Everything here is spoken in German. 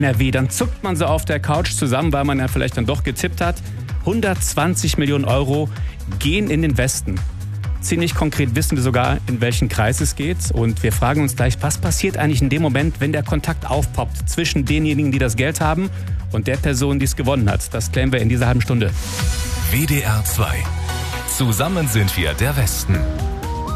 NRW, dann zuckt man so auf der Couch zusammen, weil man ja vielleicht dann doch getippt hat. 120 Millionen Euro gehen in den Westen. Ziemlich konkret wissen wir sogar, in welchen Kreis es geht. Und wir fragen uns gleich, was passiert eigentlich in dem Moment, wenn der Kontakt aufpoppt zwischen denjenigen, die das Geld haben und der Person, die es gewonnen hat. Das klären wir in dieser halben Stunde. WDR 2. Zusammen sind wir der Westen.